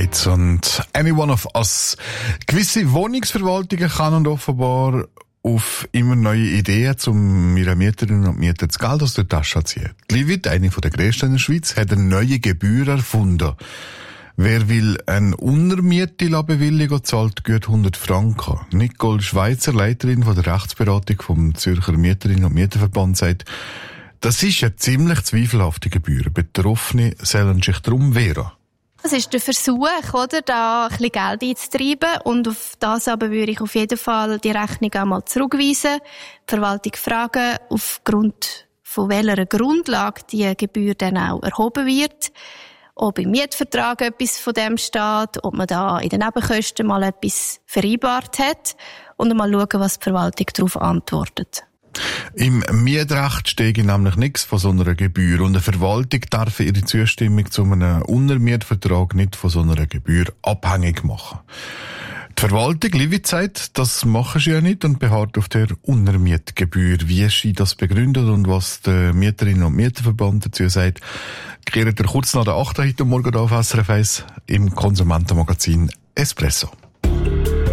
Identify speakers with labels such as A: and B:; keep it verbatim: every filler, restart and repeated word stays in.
A: Streets und Any One of Us. Gewisse Wohnungsverwaltungen kann offenbar auf immer neue Ideen, um ihren Mieterinnen und Mietern das Geld aus der Tasche zu ziehen. Die Livit, eine der grössten in der Schweiz, hat eine neue Gebühr erfunden. Wer will eine Untermiete bewilligen, zahlt gut hundert Franken. Nicole Schweizer, Leiterin von der Rechtsberatung vom Zürcher Mieterinnen und Mieterverband, sagt, das ist eine ziemlich zweifelhafte Gebühr. Betroffene sollen sich darum wehren.
B: Das ist der Versuch, oder, da ein bisschen Geld einzutreiben. Und auf das aber würde ich auf jeden Fall die Rechnung einmal zurückweisen. Die Verwaltung fragen, aufgrund von welcher Grundlage die Gebühr dann auch erhoben wird. Ob im Mietvertrag etwas von dem steht, ob man da in den Nebenkosten mal etwas vereinbart hat. Und mal schauen, was die Verwaltung darauf antwortet.
A: Im Mietrecht steht nämlich nichts von so einer Gebühr und eine Verwaltung darf ihre Zustimmung zu einem Untermietvertrag nicht von so einer Gebühr abhängig machen. Die Verwaltung, Livit, sagt, das machen sie ja nicht und beharrt auf der Untermietgebühr. Wie sie das begründet und was der Mieterinnen- und Mieterverband dazu sagt, klärt er kurz nach der achten heute Morgen auf S R F eins im Konsumentenmagazin Espresso.